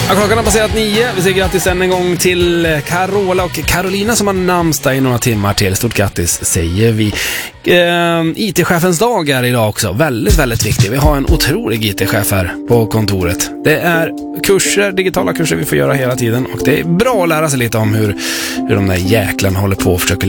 Klockan har passerat 9. Vi säger grattis än en gång till Carola och Carolina som har namnsdag i några timmar till. Stort grattis säger vi. IT-chefens dag är idag också. Väldigt, väldigt viktig. Vi har en otrolig IT-chef här på kontoret. Det är kurser, digitala kurser vi får göra hela tiden. Och det är bra att lära sig lite om hur de där jäklarna håller på och försöker